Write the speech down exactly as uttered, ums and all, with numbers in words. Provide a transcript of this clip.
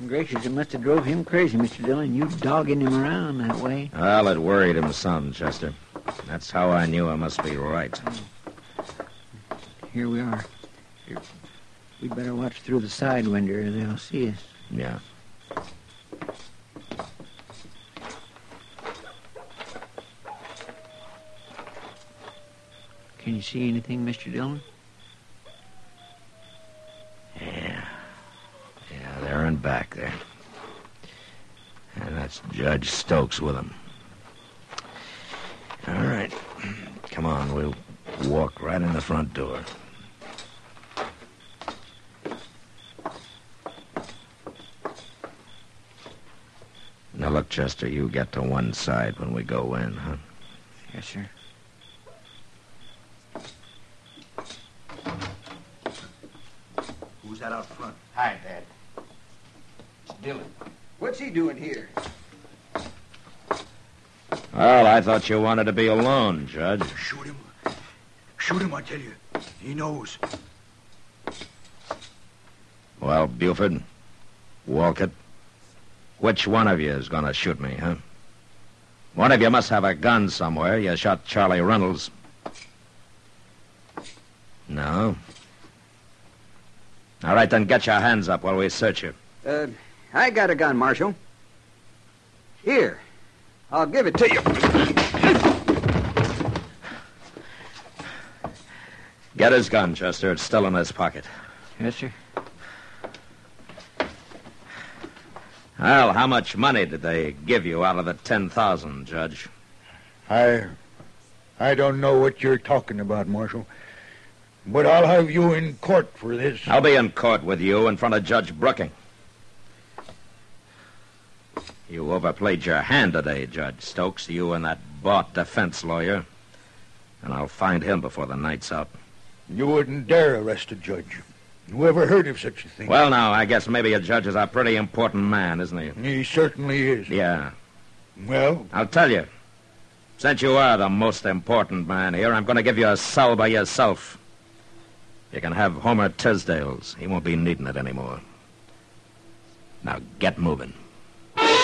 Gracious, it must have drove him crazy, Mister Dillon. You dogging him around that way. Well, it worried him some, Chester. That's how I knew I must be right. Here we are. Here. We'd better watch through the side window or they'll see us. Yeah. Can you see anything, Mister Dillon? Yeah. Yeah, they're in back there. And that's Judge Stokes with them. All right. Come on, we'll walk right in the front door. Now, look, Chester, you get to one side when we go in, huh? Yes, sir. Who's that out front? Hi, Dad. It's Dillon. What's he doing here? Well, I thought you wanted to be alone, Judge. Shoot him. Shoot him, I tell you. He knows. Well, Buford, Walcott, which one of you is going to shoot me, huh? One of you must have a gun somewhere. You shot Charlie Reynolds. No? All right, then get your hands up while we search you. Uh, I got a gun, Marshal. Here. I'll give it to you. Get his gun, Chester. It's still in his pocket. Yes, sir. Well, how much money did they give you out of the ten thousand, Judge? I... I don't know what you're talking about, Marshal. But I'll have you in court for this. I'll be in court with you in front of Judge Brooking. You overplayed your hand today, Judge Stokes, you and that bought defense lawyer. And I'll find him before the night's out. You wouldn't dare arrest a judge. Who ever heard of such a thing? Well, now, I guess maybe a judge is a pretty important man, isn't he? He certainly is. Yeah. Well? I'll tell you. Since you are the most important man here, I'm going to give you a cell by yourself. You can have Homer Tisdale's. He won't be needing it anymore. Now, get moving.